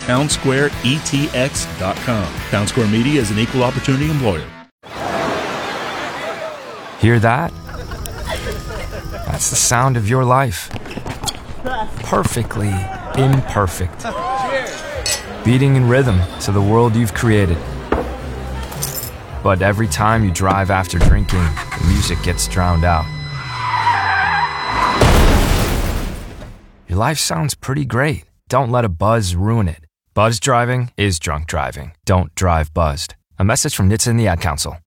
TownsquareETX.com. Townsquare Media is an equal opportunity employer. Hear that? That's the sound of your life. Perfectly imperfect. Beating in rhythm to the world you've created. But every time you drive after drinking, the music gets drowned out. Your life sounds pretty great. Don't let a buzz ruin it. Buzz driving is drunk driving. Don't drive buzzed. A message from NHTSA and the Ad Council.